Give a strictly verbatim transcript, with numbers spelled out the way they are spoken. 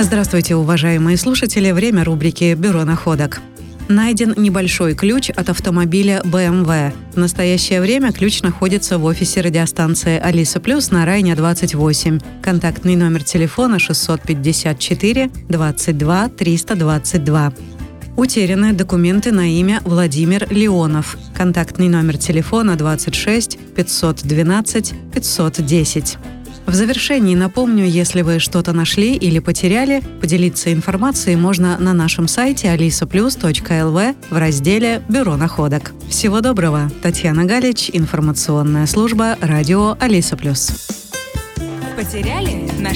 Здравствуйте, уважаемые слушатели. Время рубрики «Бюро находок». Найден небольшой ключ от автомобиля бэ эм вэ. В настоящее время ключ находится в офисе радиостанции «Алиса Плюс» на Райне двадцать восемь. Контактный номер телефона шестьсот пятьдесят четыре двадцать два триста двадцать два. Утеряны документы на имя Владимир Леонов. Контактный номер телефона двадцать шесть пятьсот двенадцать пятьсот десять. В завершении напомню, если вы что-то нашли или потеряли, поделиться информацией можно на нашем сайте алиса плюс точка эл ви в разделе «Бюро находок». Всего доброго! Татьяна Галич, информационная служба радио «Алиса Плюс». Потеряли?